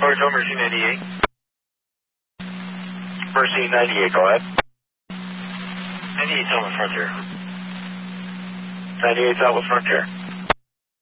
Hotel Mercy 98. Mercy 98, go ahead. 98 Southwest Frontier. 98 Southwest Frontier.